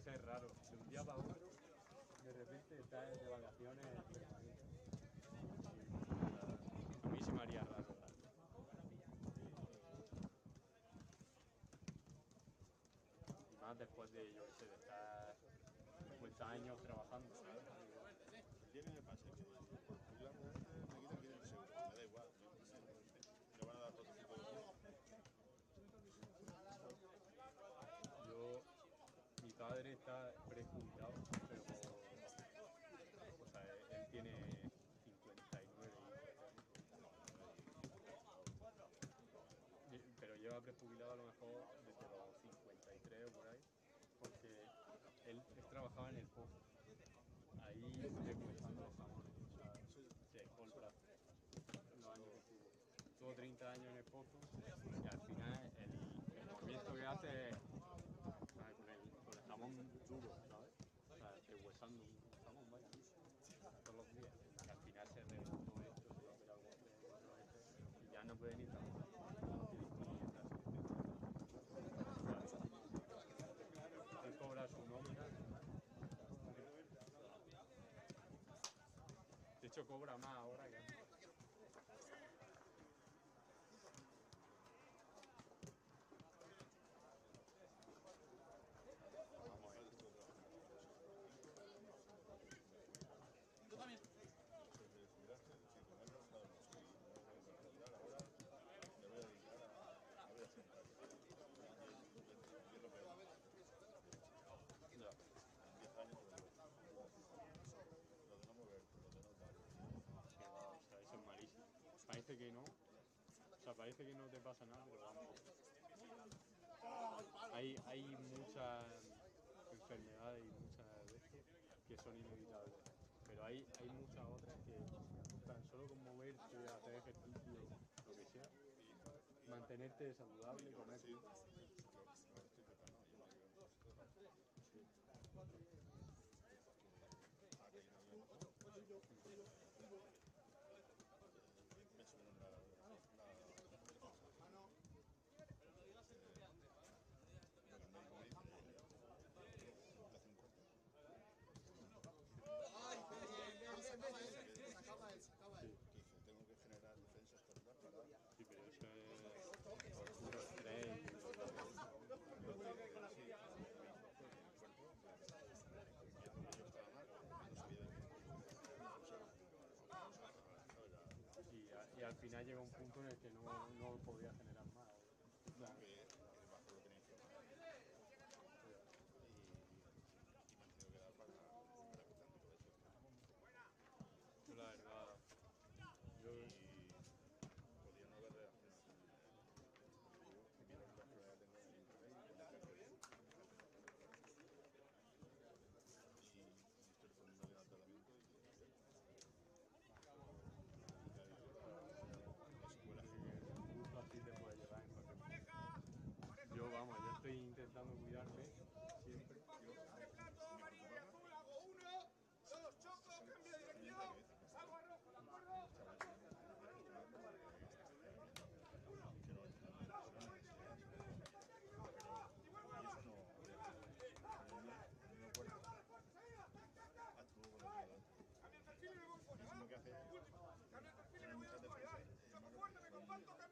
ser raro. De un día para otro, de repente estás de vacaciones. A mí se me haría raro. Y más después de, yo qué sé, de estar 50 años trabajando, ¿sabes? El día que me pase que por jubilarme me quitan 500 euros, me da igual, me van a dar otro tipo de cosas. Mi padre está prejubilado, pero o sea, él tiene 59 pero lleva prejubilado a lo mejor desde los 53 o por ahí, porque él trabajaba en el pozo, ahí deshuesando los jamones, o sea, se dejó el brazo en los años que tuvo 30 años en el pozo y al final el movimiento que hace es con el jamón duro, ¿sabes? O sea, deshuesando un jamón, vaya, todos los días. Y al final se reventó esto, se lo ha operado y ya no puede ni trabajar. Él cobra su nómina. De hecho, cobra más ahora que antes. Tú también. Ya. 10 años, lo de no mover, lo de no dar. O sea, eso es malísimo. Parece que no. O sea, parece que no te pasa nada, pero vamos. Hay muchas enfermedades y muchas de esto que son inevitables. Pero hay muchas otras que tan solo con moverte, hacer ejercicio, lo que sea, mantenerte saludable, comer bien. Me suena tengo que generar defensas para... Sí, pero eso es por puro estrés. Y al final llega un punto en el que no podía generar más. Que el bajo lo tenía inflamado y me han tenido que dar para quitarme todo eso. Yo la verdad, Y podía no haber reaccionado. Viendo la enfermedad que tengo en internet y estoy respondiendo bien al tratamiento la secuela justo así te puede llevar en cualquier momento. Yo estoy intentando cuidarme siempre. Amarilla, azul, hago 1, 2, choco, cambio de dirección, salgo a rojo, ¿de acuerdo? no cuerpo actúo con el Cambio el perfil y me voy fuera, lo que hace cambio el perfil y me voy a la actualidad. Choco fuerte, me comparto,